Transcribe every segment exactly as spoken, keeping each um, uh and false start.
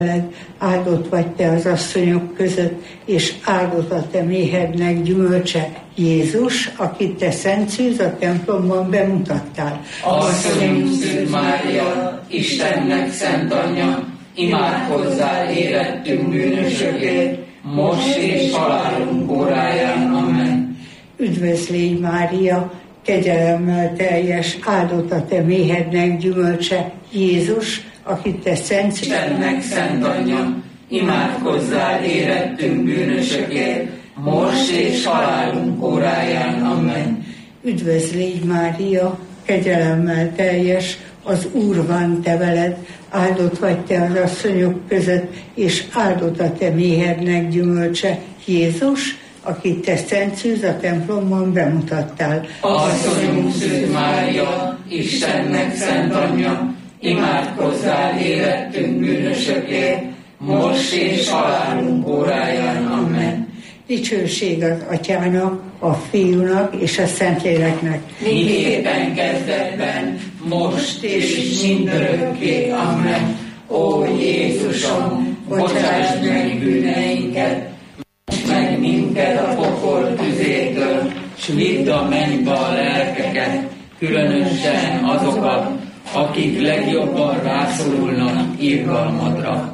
Áldott vagy te az asszonyok között, és áldott a te méhednek gyümölcse, Jézus, akit te Szent Szűz a templomban bemutattál. Asszonyunk Szűz Mária, Istennek szent anyja, imádkozzál érettünk bűnösökért, most és halálunk óráján. Amen. Üdvözl légy, Mária, kegyelemmel teljes, áldott a te méhednek gyümölcse, Jézus, akit te Szent Szűz Istennek szent anyja, imádkozzál érettünk bűnösökért, most és halálunk óráján. Amen. Üdvözl légy, Mária, kegyelemmel teljes, az Úr van te veled, áldott vagy te az asszonyok között, és áldott a te méhednek gyümölcse, Jézus, akit te Szent Szűz a templomban bemutattál. Asszonyunk Szűz Mária, Istennek szent anyja, imádkozzál érettünk bűnösökért, most és halálunk óráján. Amen. Dicsőség az Atyának, a Fiúnak és a Szentléleknek. Miképpen kezdetben, most és mindörökké. Amen. Ó Jézusom, bocsáss meg bűneinket, ments meg minket a pokol tüzétől, s vidd a mennybe a lelkeket, különösen azokat, akik legjobban rászorulnak irgalmadra.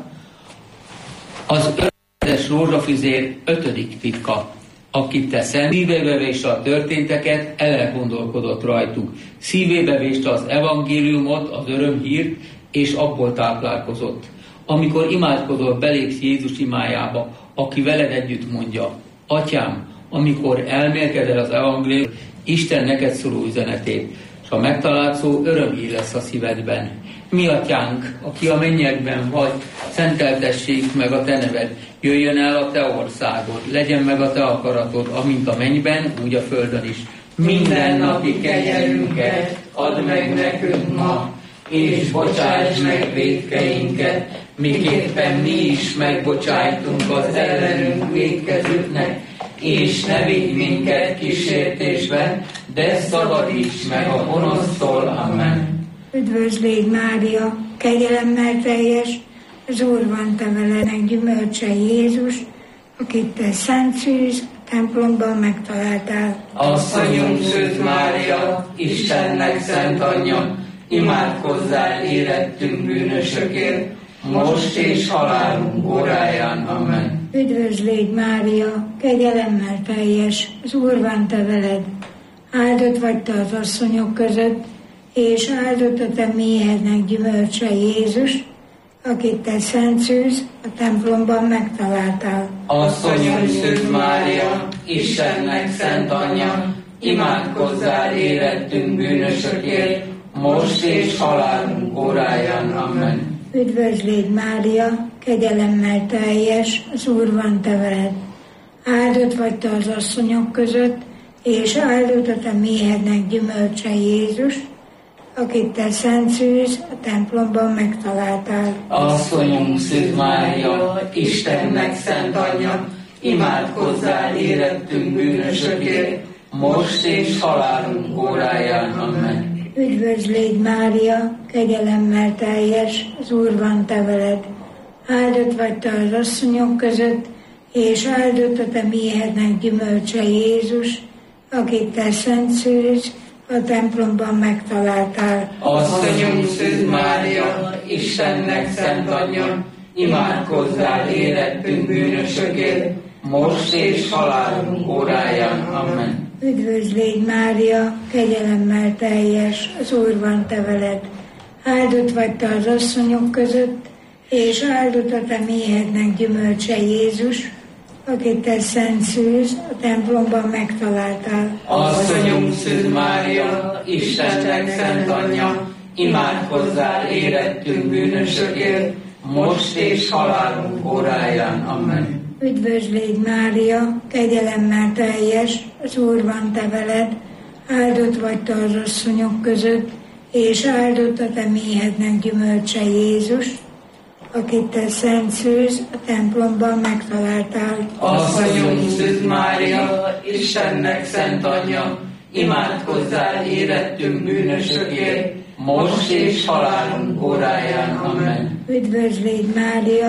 Az ötödes rózsafüzér ötödik titka. Akit te szent szívébe véste a történteket, elgondolkodott rajtuk. Szívébe véste az evangéliumot, az örömhírt, és abból táplálkozott. Amikor imádkozol, belépsz Jézus imájába, aki veled együtt mondja: Atyám, amikor elmélkedel az evangélium, Isten neked szóló üzenetét, és ha megtalálsz, szó örömhír lesz a szívedben. Mi Atyánk, aki a mennyekben vagy, szenteltessék meg a te neved, jöjjön el a te országod, legyen meg a te akaratod, amint a mennyben, úgy a földön is. Minden napi kenyerünket add meg nekünk ma, és bocsáss meg vétkeinket, miképpen mi is megbocsájtunk az ellenünk vétkezőknek, és ne vigy minket kísértésbe, de szabadíts meg a gonosztól. Amen. Üdvözl légy, Mária, kegyelemmel teljes, az Úr van te velenek gyümölcse, Jézus, akit te Szent Szűz a templomban megtaláltál. Asszonyunk Szűz Mária, Istennek szent anyja, imádkozzál érettünk bűnösökért, most és halálunk óráján. Amen. Üdvözl légy, Mária, kegyelemmel teljes, az Úr van te veled, áldott vagy te az asszonyok között, és áldott a te méhednek gyümölcse, Jézus, akit te Szent Szűz a templomban megtaláltál. Asszonyunk Szűz Mária, Istennek szent anyja, imádkozzál érettünk bűnösökért, most és halálunk óráján. Amen. Üdvözl légy, Mária, kegyelemmel teljes, az Úr van te veled, áldott vagy te az asszonyok között, és áldott a te méhednek gyümölcse, Jézus, akit te Szent Szűz a templomban megtaláltál. Asszonyunk Szűz Mária, Istennek szent anyja, imádkozzál érettünk bűnösökért, most és halálunk óráján. Amen. Üdvözl légy, Mária, kegyelemmel teljes, az Úr van te veled, áldott vagy te az asszonyok között, és áldott a te méhednek gyümölcse, Jézus, akit te Szent Szűz a templomban megtaláltál. Asszonyunk Szűz Mária, Istennek szent anyja, imádkozzál érettünk bűnösökért, most és halálunk óráján. Amen. Üdvözl légy, Mária, kegyelemmel teljes, az Úr van te veled, áldott vagy te az asszonyok között, és áldott a te méhednek gyümölcse, Jézus, akit te Szent Szűz a templomban megtaláltál. Asszonyunk Szűz Mária, Istennek szent anyja, imádkozzál érettünk bűnösökért, most és halálunk óráján. Amen. Üdvözl légy, Mária, kegyelemmel teljes, az Úr van te veled, áldott vagy te az asszonyok között, és áldott a te méhednek gyümölcse, Jézus, akit te Szent Szűz a templomban megtaláltál. Asszonyunk Szűz Mária, Istennek szent anyja, imádkozzál érettünk bűnösökért, most és halálunk óráján. Amen. Üdvözl légy, Mária,